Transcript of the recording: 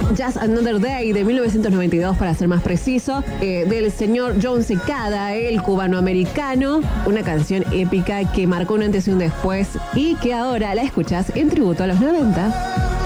Just Another Day de 1992 para ser más preciso, del señor John Cicada, el cubanoamericano, una canción épica que marcó un antes y un después y que ahora la escuchás en tributo a los 90.